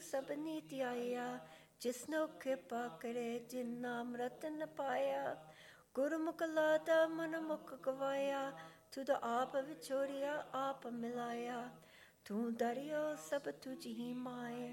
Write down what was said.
ਸਭ ਨੀਤੀ ਆਇਆ, ਜਿਸਨੋ ਕਿਰਪਾ ਕਰੇ ਜਿਨਾ ਅੰਮ੍ਰਿਤ ਨ ਪਾਇਆ। ਗੁਰਮੁਖ ਲਾਦਾ ਮਨ ਮੁਖ ਗਵਾਇਆ, ਤੁਧ ਆਪ ਵਿਛੋੜਿਆ ਆਪ ਮਿਲਾਇਆ। ਤੂੰ ਦਰਿਓ ਸਭ ਤੁਝ ਹੀ ਮਾਏ,